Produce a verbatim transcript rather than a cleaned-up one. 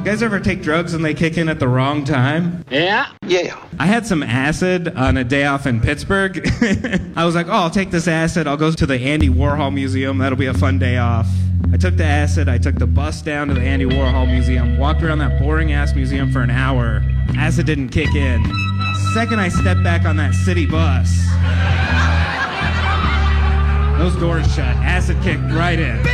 guys ever take drugs and they kick in at the wrong time? Yeah. Yeah. I had some acid on a day off in Pittsburgh. I was like, oh, I'll take this acid. I'll go to the Andy Warhol Museum. That'll be a fun day off. I took the acid. I took the bus down to the Andy Warhol Museum. Walked around that boring-ass museum for an hour. Acid didn't kick in. Second I stepped back on that city bus, those doors shut. Acid kicked right in.